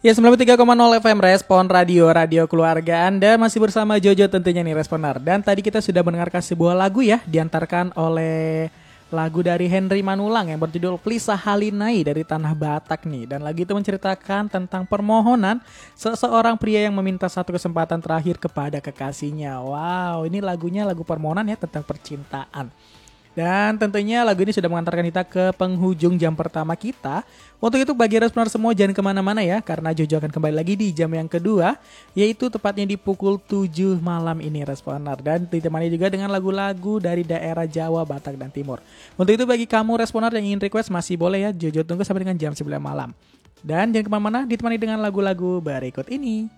Ya 93,0 FM Respon Radio keluarga Anda masih bersama Jojo tentunya nih Responer. Dan tadi kita sudah mendengarkan sebuah lagu ya, diantarkan oleh lagu dari Henry Manulang yang berjudul Plisa Halinai dari Tanah Batak nih. Dan lagu itu menceritakan tentang permohonan seseorang pria yang meminta satu kesempatan terakhir kepada kekasihnya. Wow, ini lagunya lagu permohonan ya, tentang percintaan. Dan tentunya lagu ini sudah mengantarkan kita ke penghujung jam pertama kita. Untuk itu bagi Responder semua jangan kemana-mana ya, karena Jojo akan kembali lagi di jam yang kedua, yaitu tepatnya di pukul 7 malam ini Responder. Dan ditemani juga dengan lagu-lagu dari daerah Jawa, Batak, dan Timur. Untuk itu bagi kamu Responder yang ingin request masih boleh ya, Jojo tunggu sampai dengan jam 9 malam. Dan jangan kemana-mana, ditemani dengan lagu-lagu berikut ini.